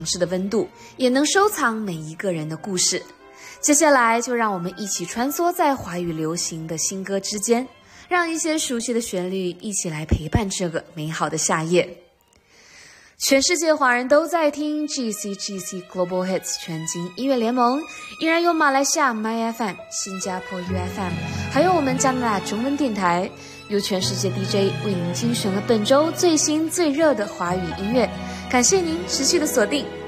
市的温度，也能收藏每一个人的故事。接下来就让我们一起穿梭在华语流行的新歌之间，让一些熟悉的旋律一起来陪伴这个美好的夏夜。全世界华人都在听 GCGC Global Hits 全景音乐联盟，依然有马来西亚 MyFM、新加坡 UFM， 还有我们加拿大中文电台，由全世界 DJ 为您精选了本周最新最热的华语音乐。感谢您持续的锁定